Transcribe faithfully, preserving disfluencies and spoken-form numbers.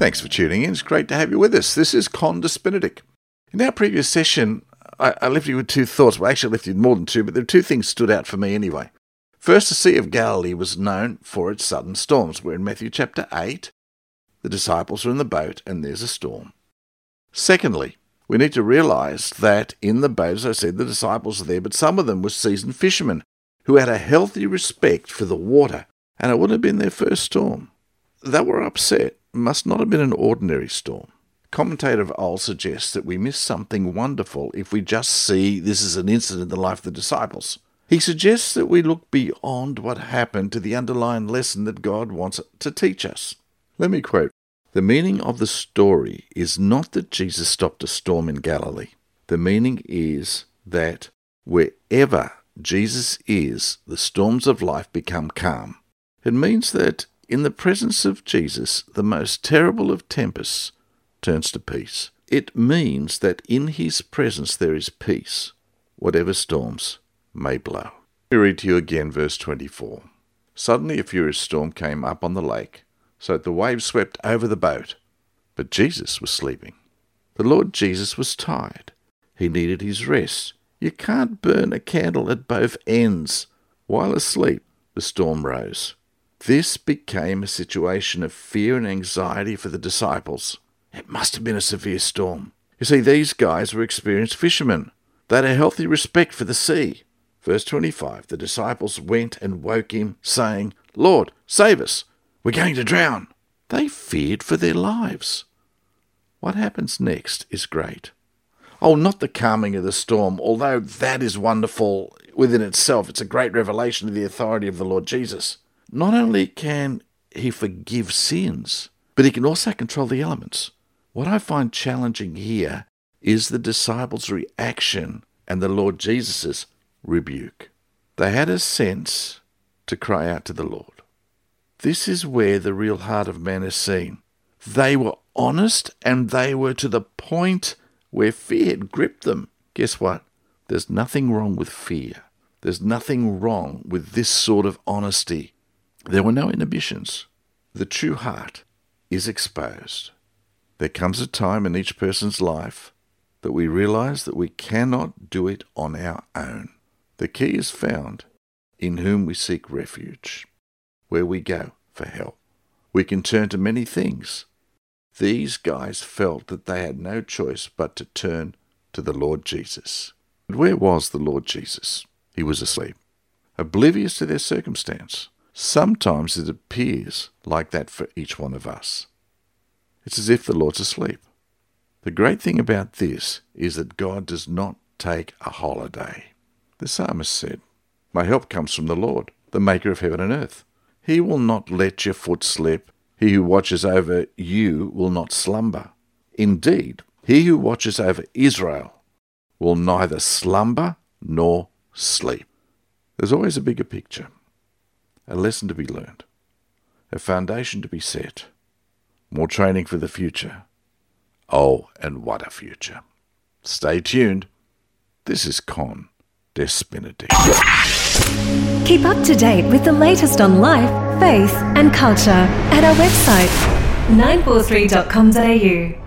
Thanks for tuning in. It's great to have you with us. This is Condas Benedict. In our previous session, I, I left you with two thoughts. Well, actually, I left you with more than two, but there are two things stood out for me anyway. First, the Sea of Galilee was known for its sudden storms. We're in Matthew chapter eight. The disciples are in the boat, and there's a storm. Secondly, we need to realise that in the boat, as I said, the disciples are there, but some of them were seasoned fishermen who had a healthy respect for the water, and it would have been their first storm. They were upset. It must not have been an ordinary storm. Commentator of old suggests that we miss something wonderful if we just see this as an incident in the life of the disciples. He suggests that we look beyond what happened to the underlying lesson that God wants to teach us. Let me quote, "The meaning of the story is not that Jesus stopped a storm in Galilee. The meaning is that wherever Jesus is, the storms of life become calm." It means that in the presence of Jesus, the most terrible of tempests turns to peace. It means that in his presence there is peace, whatever storms may blow. Let me read to you again verse twenty-four. "Suddenly a furious storm came up on the lake, so that the waves swept over the boat. But Jesus was sleeping." The Lord Jesus was tired. He needed his rest. You can't burn a candle at both ends. While asleep, the storm rose. This became a situation of fear and anxiety for the disciples. It must have been a severe storm. You see, these guys were experienced fishermen. They had a healthy respect for the sea. Verse twenty-five, the disciples went and woke him, saying, "Lord, save us. We're going to drown." They feared for their lives. What happens next is great. Oh, not the calming of the storm, although that is wonderful within itself. It's a great revelation of the authority of the Lord Jesus. Not only can he forgive sins, but he can also control the elements. What I find challenging here is the disciples' reaction and the Lord Jesus' rebuke. They had a sense to cry out to the Lord. This is where the real heart of man is seen. They were honest, and they were to the point where fear had gripped them. Guess what? There's nothing wrong with fear. There's nothing wrong with this sort of honesty. There were no inhibitions. The true heart is exposed. There comes a time in each person's life that we realize that we cannot do it on our own. The key is found in whom we seek refuge, where we go for help. We can turn to many things. These guys felt that they had no choice but to turn to the Lord Jesus. But where was the Lord Jesus? He was asleep, oblivious to their circumstance. Sometimes it appears like that for each one of us. It's as if the Lord's asleep. The great thing about this is that God does not take a holiday. The psalmist said, "My help comes from the Lord, the maker of heaven and earth. He will not let your foot slip. He who watches over you will not slumber. Indeed, he who watches over Israel will neither slumber nor sleep." There's always a bigger picture, a lesson to be learned, a foundation to be set, more training for the future. Oh, and what a future. Stay tuned. This is Condas Benedict. Keep up to date with the latest on life, faith and culture at our website nine four three dot com dot a u.